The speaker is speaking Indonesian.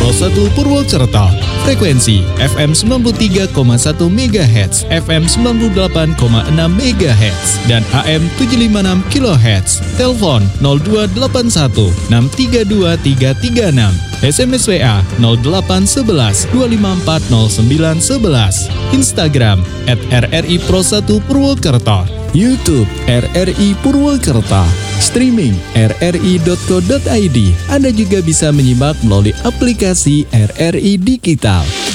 Pro 1 Purwokerto. Frekuensi FM 93,1 MHz, FM 98,6 MHz, dan AM 756 kHz. Telepon 0281 632 336. SMS WA 0811 254 0911. Instagram @RRI Pro 1 Purwokerto. YouTube RRI Purwokerto. Streaming rri.co.id. Anda juga bisa menyimak melalui aplikasi RRI Digital.